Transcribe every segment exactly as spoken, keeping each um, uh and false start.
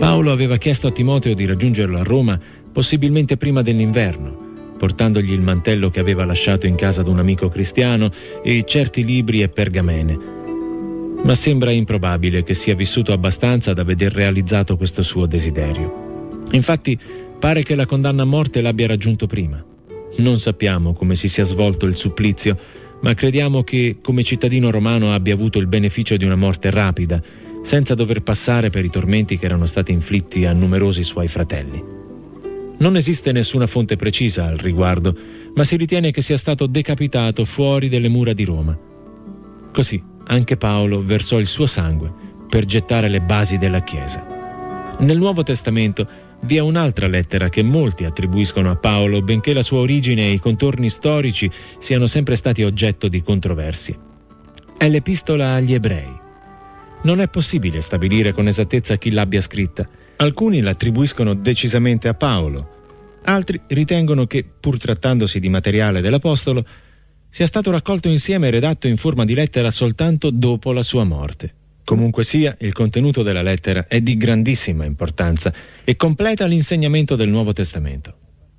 Paolo aveva chiesto a Timoteo di raggiungerlo a Roma possibilmente prima dell'inverno, portandogli il mantello che aveva lasciato in casa ad un amico cristiano e certi libri e pergamene. Ma sembra improbabile che sia vissuto abbastanza da veder realizzato questo suo desiderio. Infatti, pare che la condanna a morte l'abbia raggiunto prima. Non sappiamo come si sia svolto il supplizio, ma crediamo che, come cittadino romano, abbia avuto il beneficio di una morte rapida, senza dover passare per i tormenti che erano stati inflitti a numerosi suoi fratelli. Non esiste nessuna fonte precisa al riguardo, ma si ritiene che sia stato decapitato fuori delle mura di Roma. Così anche Paolo versò il suo sangue per gettare le basi della Chiesa. Nel Nuovo Testamento vi è un'altra lettera che molti attribuiscono a Paolo, benché la sua origine e i contorni storici siano sempre stati oggetto di controversie. È l'Epistola agli Ebrei. Non è possibile stabilire con esattezza chi l'abbia scritta. Alcuni l'attribuiscono decisamente a Paolo, altri ritengono che, pur trattandosi di materiale dell'Apostolo, sia stato raccolto insieme e redatto in forma di lettera soltanto dopo la sua morte. Comunque sia, il contenuto della lettera è di grandissima importanza e completa l'insegnamento del Nuovo Testamento.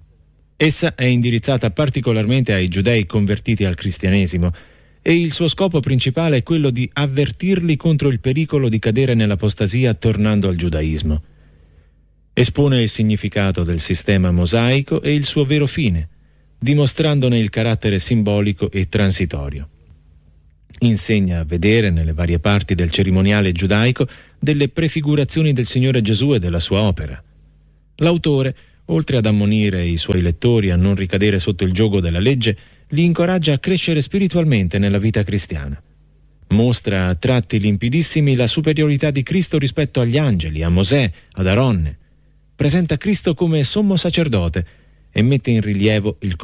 Essa è indirizzata particolarmente ai giudei convertiti al cristianesimo e il suo scopo principale è quello di avvertirli contro il pericolo di cadere nell'apostasia tornando al giudaismo. Espone il significato del sistema mosaico e il suo vero fine, dimostrandone il carattere simbolico e transitorio. Insegna a vedere nelle varie parti del cerimoniale giudaico delle prefigurazioni del Signore Gesù e della sua opera. L'autore, oltre ad ammonire i suoi lettori a non ricadere sotto il giogo della legge, li incoraggia a crescere spiritualmente nella vita cristiana. Mostra a tratti limpidissimi la superiorità di Cristo rispetto agli angeli, a Mosè, ad Aronne. Presenta Cristo come sommo sacerdote e mette in rilievo il